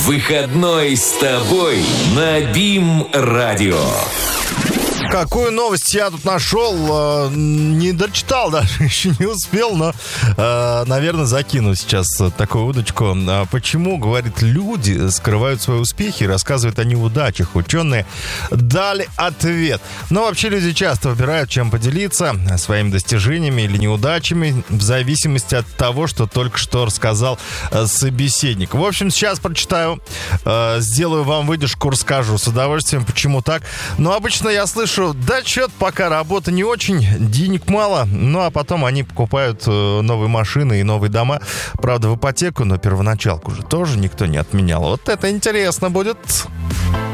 Выходной с тобой на БИМ-радио. Какую новость я тут нашел, не дочитал даже, еще не успел, но, наверное, закину сейчас такую удочку. Почему, говорит, люди скрывают свои успехи и рассказывают о неудачах? Ученые дали ответ. Но вообще люди часто выбирают, чем поделиться своими достижениями или неудачами, в зависимости от того, что только что рассказал собеседник. В общем, сейчас прочитаю, сделаю вам выдержку, расскажу с удовольствием, почему так. Но обычно я слышу: да чё-то пока работа не очень, денег мало. Ну, а потом они покупают новые машины и новые дома. Правда, в ипотеку, но первоначалку же тоже никто не отменял. Вот это интересно будет.